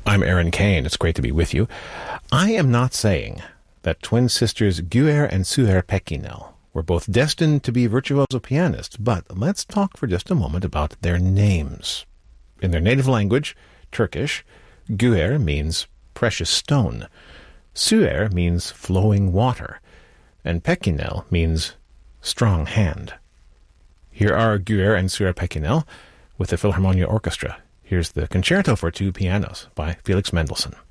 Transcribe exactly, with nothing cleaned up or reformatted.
I'm Aaron Kane. It's great to be with you. I am not saying that twin sisters Guer and Suher Pekinel were both destined to be virtuoso pianists, but let's talk for just a moment about their names. In their native language, Turkish, Guer means precious stone, Suher means flowing water, and Pekinel means strong hand. Here are Guer and Suher Pekinel with the Philharmonia Orchestra. Here's the Concerto for Two Pianos by Felix Mendelssohn.